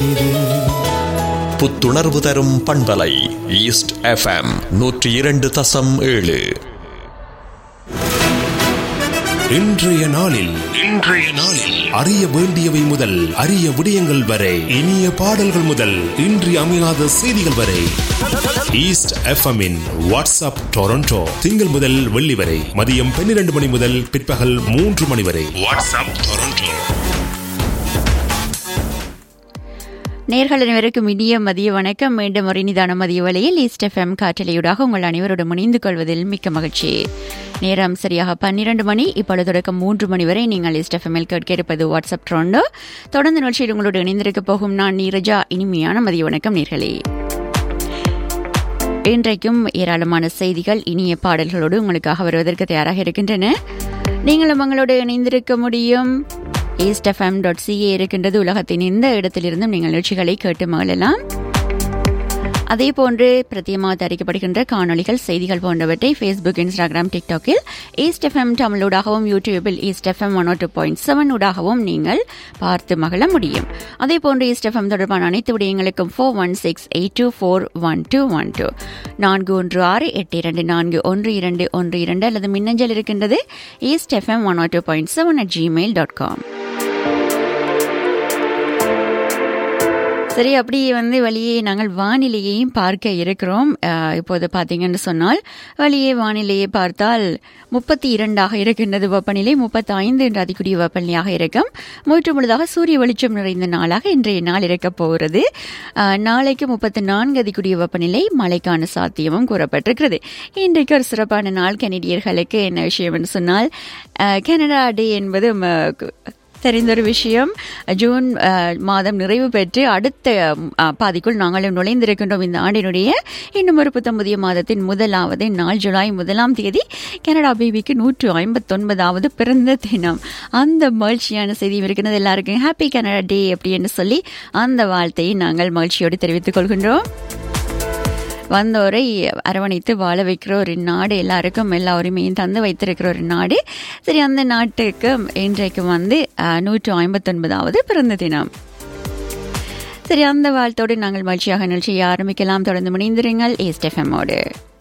இது புத்துணர்வு தரும் பண்பலை ஈஸ்ட் FM 102.7. இன்றைய நாளில் அறிய வேண்டியவை முதல் அரிய விடயங்கள் வரை, இனிய பாடல்கள் முதல் இன்றி அமையாத செய்திகள் வரை, ஈஸ்ட் எஃப்எம்மின் வாட்ஸ்அப் டொரண்டோ திங்கள் முதல் வெள்ளி வரை மதியம் 12 மணி முதல் பிற்பகல் 3 மணி வரை. WhatsApp Toronto. நேயர்கள் அனைவருக்கும் இனிய மதிய வணக்கம். மீண்டும் ஒரு இனிதான மதிய வேளையில் ஈஸ்ட் எஃப்எம் காற்றலையூடாக உங்கள் அனைவரோடும் இணைந்து கொள்வதில் மிக்க மகிழ்ச்சி. நேரம் சரியாக 12 மணி. இப்பொழுது தொடக்கம் 3 மணி வரை நீங்கள் ஈஸ்ட் எஃப்எம்மில் கேட்க இருப்பது வாட்ஸ்அப் ட்ரோண்டோ. தொடர்ந்து நிகழ்ச்சியில் உங்களோடு இணைந்திருக்க போகும் நான் நீரஜா. இனிமையான மதிய வணக்கம் நேயர்களே. இன்றைக்கும் ஏராளமான செய்திகள், இனிய பாடல்களோடு உங்களுக்காக வருவதற்கு தயாராக இருக்கின்றன. நீங்களும் உங்களோடு இணைந்திருக்க முடியும். eastfm.ca இருக்கின்றது. உலகத்தின் எந்த இடத்திலிருந்தும் நீங்கள் நிகழ்ச்சிகளை கேட்டு மகிழலாம். அதே போன்று பிரத்யேகமாக தயாரிக்கப்படுகின்ற காணொலிகள், செய்திகள் போன்றவற்றை Facebook, Instagram, TikTokல் ஈஸ்ட் எஃப்எம் தமிழூடாகவும், யூடியூபில் ஈஸ்ட் எஃப்எம் 102.7 ஊடாகவும் நீங்கள் பார்த்து மகிழ முடியும். அதே போன்று ஈஸ்ட் எஃப்எம் தொடர்பான அனைத்து விடயங்களுக்கும் 4168241212 4168241212 அல்லது மின்னஞ்சல் இருக்கின்றது eastfm102.7@gmail.com. சரி, அப்படியே வழியே நாங்கள் வானிலையையும் பார்க்க இருக்கிறோம். இப்போது பார்த்தீங்கன்னு சொன்னால் வழியே வானிலையை பார்த்தால் 32 இருக்கின்றது வெப்பநிலை. 35 என்ற அதிகூடிய வெப்பநிலையாக இருக்கும். மூன்று முழுதாக சூரிய வெளிச்சம் நிறைந்த நாளாக இன்றைய நாள் இருக்கப் போகிறது. நாளைக்கு 34 அதிகூடிய வெப்பநிலை, மழைக்கான சாத்தியமும் கூறப்பட்டிருக்கிறது. இன்றைக்கு ஒரு சிறப்பான நாள் கனடியர்களுக்கு. என்ன விஷயம் என்று சொன்னால், கனடா டே என்பது தெரிந்தொரு விஷயம். ஜூன் மாதம் நிறைவு பெற்று அடுத்த பாதிக்குள் நாங்களும் நுழைந்திருக்கின்றோம். இந்த ஆண்டினுடைய இன்னும் ஒரு புதிய மாதத்தின் முதலாவது நாள் ஜூலை 1ஆம் தேதி கனடா பேபிக்கு 159வது பிறந்த தினம். அந்த மகிழ்ச்சியான செய்தியும் இருக்கிறது. எல்லாருக்கும் ஹாப்பி கனடா டே அப்படின்னு சொல்லி அந்த வாழ்த்தையை நாங்கள் மகிழ்ச்சியோடு தெரிவித்துக் கொள்கின்றோம். வந்தோரை அரவணைத்து வாழ வைக்கிற ஒரு நாடு, எல்லாருக்கும் எல்லா உரிமையும் தந்து வைத்திருக்கிற ஒரு நாடு. சரி, அந்த நாட்டுக்கு இன்றைக்கு 159வது பிறந்த தினம். சரி, அந்த வாழ்த்தோடு நாங்கள் மகிழ்ச்சியாக நிகழ்ச்சியை ஆரம்பிக்கலாம். தொடர்ந்து இணைந்திருங்கள் ஈஸ்ட் எஃப்எம்மோடு.